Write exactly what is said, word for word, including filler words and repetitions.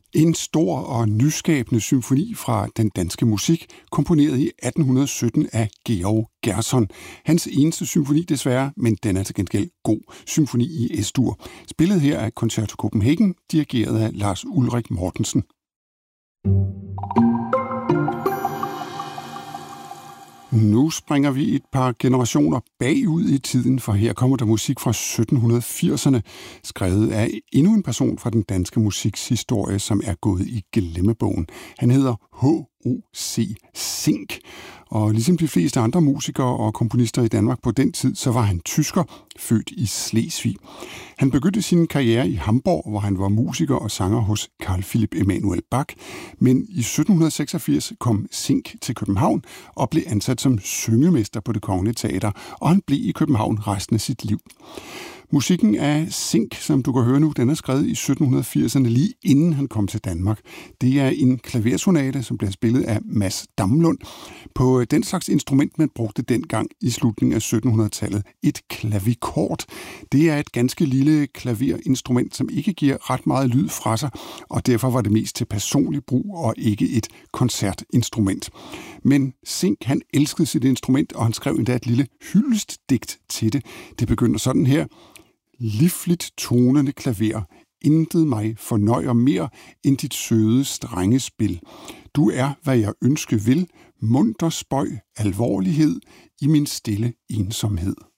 En stor og nyskabende symfoni fra den danske musik, komponeret i atten sytten af Georg Gerson. Hans eneste symfoni desværre, men den er til gengæld god. Symfoni i S-dur. Spillet her af Concerto Copenhagen, dirigeret af Lars Ulrik Mortensen. Nu springer vi et par generationer bagud i tiden, for her kommer der musik fra sytten firserne, skrevet af endnu en person fra den danske musiks historie, som er gået i glemmebogen. Han hedder H O C Zink, og ligesom de fleste andre musikere og komponister i Danmark på den tid, så var han tysker, født i Slesvig. Han begyndte sin karriere i Hamburg, hvor han var musiker og sanger hos Carl Philipp Emanuel Bach, men i sytten seksogfirs kom Zink til København og blev ansat som syngemester på Det Kongelige Teater, og han blev i København resten af sit liv. Musikken af Zink, som du kan høre nu, den er skrevet i sytten firserne, lige inden han kom til Danmark. Det er en klaversonate, som bliver spillet af Mads Damlund på den slags instrument, man brugte dengang i slutningen af syttenhundredetallet. Et klavikord. Det er et ganske lille klaverinstrument, som ikke giver ret meget lyd fra sig, og derfor var det mest til personlig brug og ikke et koncertinstrument. Men Zink, han elskede sit instrument, og han skrev endda et lille hyldestdigt til det. Det begynder sådan her. Livligt tonende klaver, intet mig fornøjer mere end dit søde strengespil. Du er, hvad jeg ønske vil, munter spøj, alvorlighed i min stille ensomhed.